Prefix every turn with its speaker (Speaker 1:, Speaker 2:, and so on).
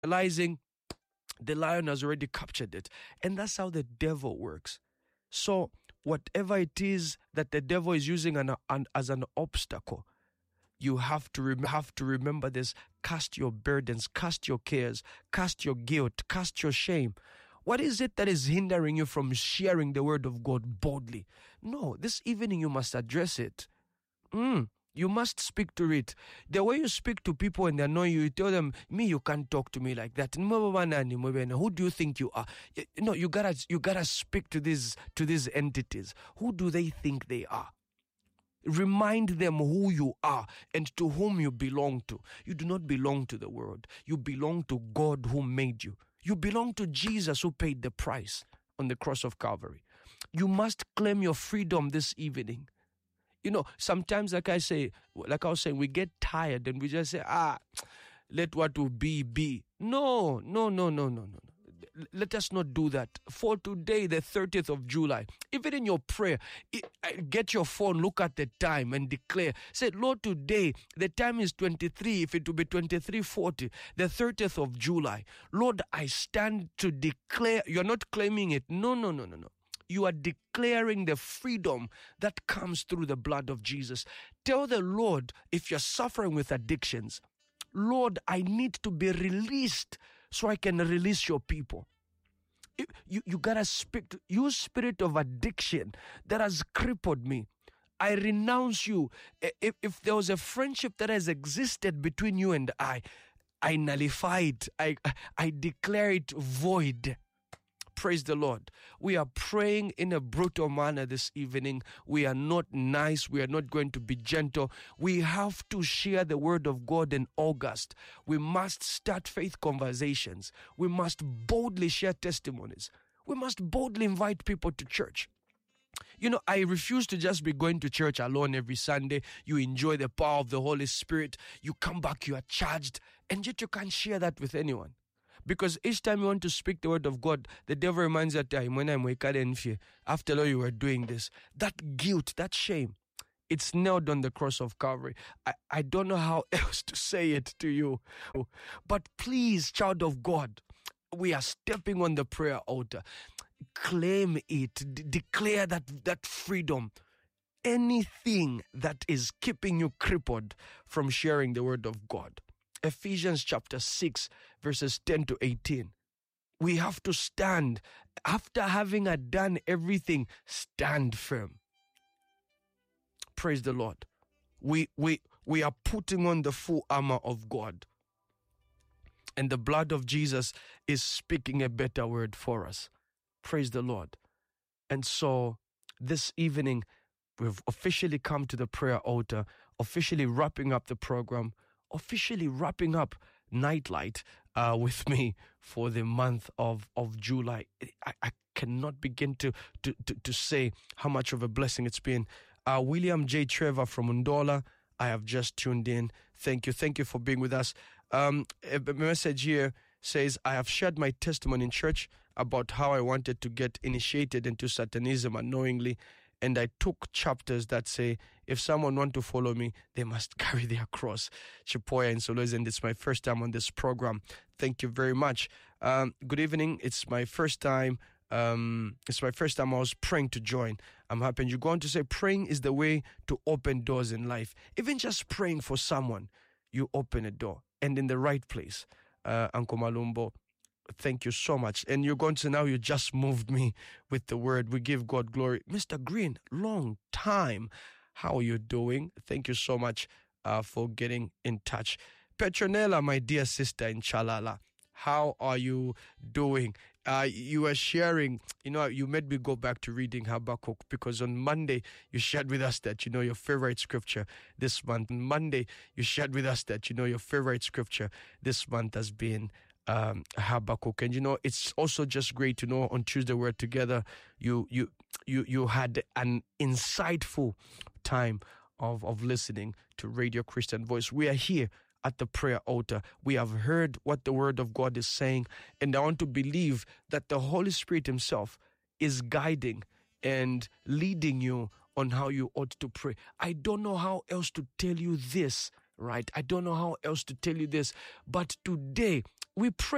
Speaker 1: realizing the lion has already captured it. And that's how the devil works. So whatever it is that the devil is using as an obstacle, you have to remember this. Cast your burdens, cast your cares, cast your guilt, cast your shame. What is it that is hindering you from sharing the word of God boldly? No, this evening you must address it. You must speak to it. The way you speak to people and they annoy you, you tell them, me, you can't talk to me like that. Who do you think you are? No, you gotta speak to these entities. Who do they think they are? Remind them who you are and to whom you belong to. You do not belong to the world. You belong to God who made you. You belong to Jesus who paid the price on the cross of Calvary. You must claim your freedom this evening. Sometimes, like I was saying, we get tired and we just say, let what will be. No. Let us not do that. For today, the 30th of July, even in your prayer, get your phone, look at the time and declare. Say, Lord, today, the time is 23, if it will be 23:40, the 30th of July. Lord, I stand to declare. You're not claiming it. No. You are declaring the freedom that comes through the blood of Jesus. Tell the Lord, if you're suffering with addictions, Lord, I need to be released so I can release your people. You gotta speak to you, spirit of addiction that has crippled me. I renounce you. If there was a friendship that has existed between you and I nullify it. I declare it void. Praise the Lord. We are praying in a brutal manner this evening. We are not nice. We are not going to be gentle. We have to share the word of God in August. We must start faith conversations. We must boldly share testimonies. We must boldly invite people to church. I refuse to just be going to church alone every Sunday. You enjoy the power of the Holy Spirit. You come back, you are charged, and yet you can't share that with anyone. Because each time you want to speak the word of God, the devil reminds you that after all you were doing this. That guilt, that shame, it's nailed on the cross of Calvary. I don't know how else to say it to you. But please, child of God, we are stepping on the prayer altar. Claim it. Declare that freedom. Anything that is keeping you crippled from sharing the word of God. Ephesians chapter 6, verses 10 to 18. We have to stand. After having done everything, stand firm. Praise the Lord. We are putting on the full armor of God. And the blood of Jesus is speaking a better word for us. Praise the Lord. And so this evening, we've officially come to the prayer altar, officially wrapping up the program, officially wrapping up Nightlight with me for the month of July. I cannot begin to say how much of a blessing it's been. William J. Trevor from Undola, I have just tuned in. Thank you for being with us. A message here says, I have shared my testimony in church about how I wanted to get initiated into Satanism unknowingly. And I took chapters that say, if someone wants to follow me, they must carry their cross. Chipoya in Solwezi, and it's my first time on this program. Thank you very much. Good evening. It's my first time. I was praying to join. I'm happy. And you're going to say praying is the way to open doors in life. Even just praying for someone, you open a door, and in the right place. Uncle Malumbo, thank you so much. And you're going to say, now you just moved me with the word. We give God glory. Mr. Green, long time. How are you doing? Thank you so much for getting in touch. Petronella, my dear sister in Chalala, how are you doing? You were sharing, you made me go back to reading Habakkuk, because on Monday you shared with us that, your favorite scripture this month. On Monday you shared with us that, your favorite scripture this month has been Habakkuk. And it's also just great to know on Tuesday we're together. You had an insightful time of listening to Radio Christian Voice. We are here at the prayer altar. We have heard what the word of God is saying, and I want to believe that the Holy Spirit himself is guiding and leading you on how you ought to pray. I don't know how else to tell you this, right? I don't know how else to tell you this, but today we pray